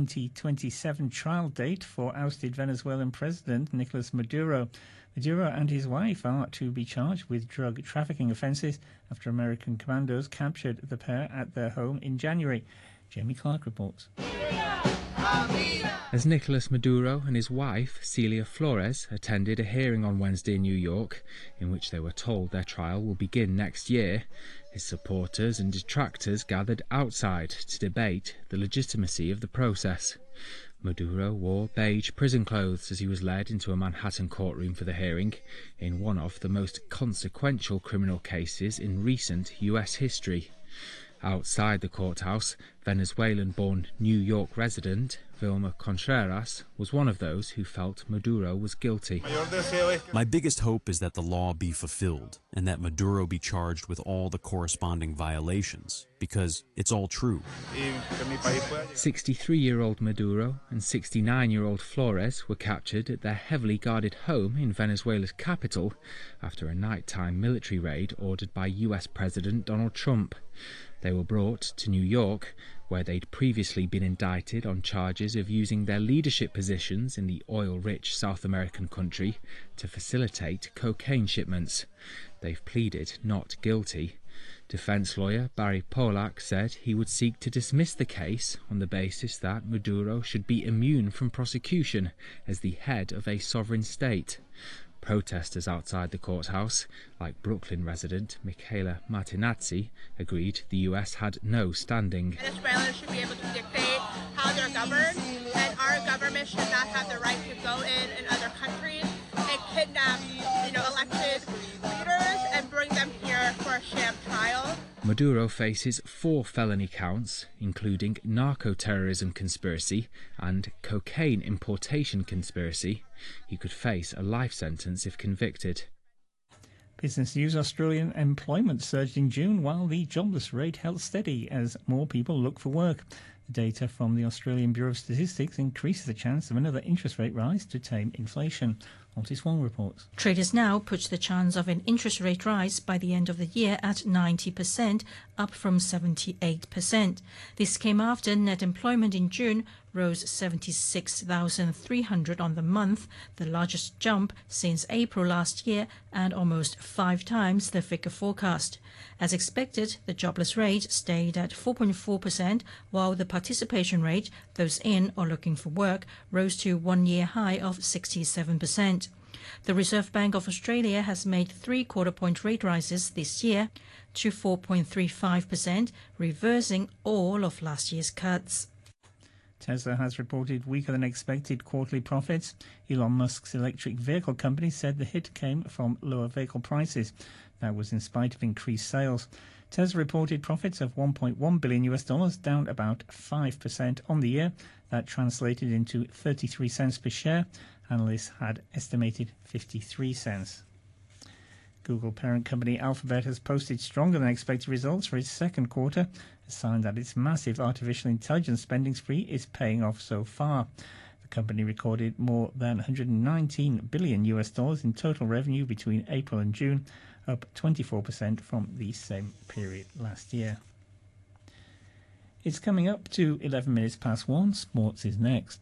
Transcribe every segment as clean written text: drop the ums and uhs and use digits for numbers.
2027 trial date for ousted Venezuelan President Nicolas Maduro. Maduro and his wife are to be charged with drug trafficking offences after American commandos captured the pair at their home in January. Jamie Clark reports. As Nicolas Maduro and his wife, Celia Flores, attended a hearing on Wednesday in New York, in which they were told their trial will begin next year, his supporters and detractors gathered outside to debate the legitimacy of the process. Maduro wore beige prison clothes as he was led into a Manhattan courtroom for the hearing, in one of the most consequential criminal cases in recent US history. Outside the courthouse, Venezuelan-born New York resident Vilma Contreras was one of those who felt Maduro was guilty. My biggest hope is that the law be fulfilled and that Maduro be charged with all the corresponding violations, because it's all true. 63-year-old Maduro and 69-year-old Flores were captured at their heavily guarded home in Venezuela's capital after a nighttime military raid ordered by US President Donald Trump. They were brought to New York, where they'd previously been indicted on charges of using their leadership positions in the oil-rich South American country to facilitate cocaine shipments. They've pleaded not guilty. Defense lawyer Barry Polak said he would seek to dismiss the case on the basis that Maduro should be immune from prosecution as the head of a sovereign state. Protesters outside the courthouse, like Brooklyn resident Michaela Martinazzi, agreed the US had no standing. Venezuelans should be able to dictate how they're governed, and our government should not have the right to go in other countries and kidnap, elected leaders and bring them here for a sham trial. Maduro faces 4 felony counts, including narco-terrorism conspiracy and cocaine importation conspiracy. He could face a life sentence if convicted. Business News: Australian employment surged in June while the jobless rate held steady as more people look for work. The data from the Australian Bureau of Statistics increases the chance of another interest rate rise to tame inflation. Otis Wong reports. Traders now put the chance of an interest rate rise by the end of the year at 90%, up from 78%. This came after net employment in June rose 76,300 on the month, the largest jump since April last year and almost 5 times the figure forecast. As expected, the jobless rate stayed at 4.4%, while the participation rate, those in or looking for work, rose to one-year high of 67%. The Reserve Bank of Australia has made 3 quarter-point rate rises this year to 4.35%, reversing all of last year's cuts. Tesla has reported weaker than expected quarterly profits. Elon Musk's electric vehicle company said the hit came from lower vehicle prices. That was in spite of increased sales. Tesla reported profits of $1.1 billion, down about 5% on the year. That translated into 33 cents per share. Analysts had estimated 53 cents. Google parent company Alphabet has posted stronger than expected results for its second quarter, a sign that its massive artificial intelligence spending spree is paying off so far. The company recorded more than $119 billion in total revenue between April and June, up 24% from the same period last year. It's coming up to 11 minutes past 1. Sports is next.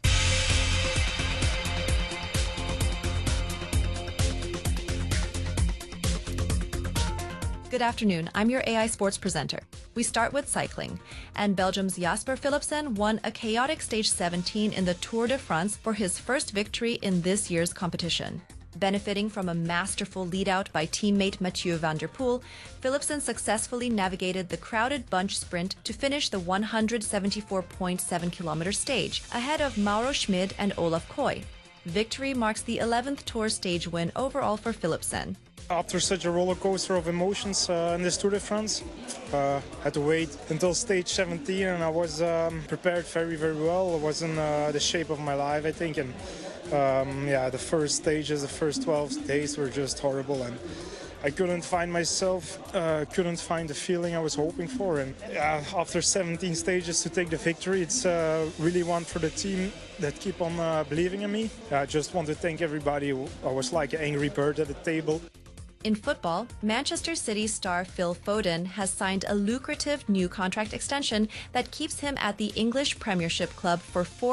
Good afternoon, I'm your AI Sports presenter. We start with cycling, and Belgium's Jasper Philipsen won a chaotic stage 17 in the Tour de France for his first victory in this year's competition. Benefiting from a masterful lead-out by teammate Mathieu van der Poel, Philipsen successfully navigated the crowded bunch sprint to finish the 174.7-kilometer stage, ahead of Mauro Schmid and Olaf Koy. Victory marks the 11th Tour stage win overall for Philipsen. After such a roller coaster of emotions in this Tour de France, had to wait until stage 17, and I was prepared very, very well. I was in the shape of my life, I think, and the first stages, the first 12 days were just horrible, and I couldn't find myself, couldn't find the feeling I was hoping for. And after 17 stages to take the victory, it's really one for the team that keep on believing in me. I just want to thank everybody. I was like an angry bird at the table. In football, Manchester City star Phil Foden has signed a lucrative new contract extension that keeps him at the English Premiership club for 4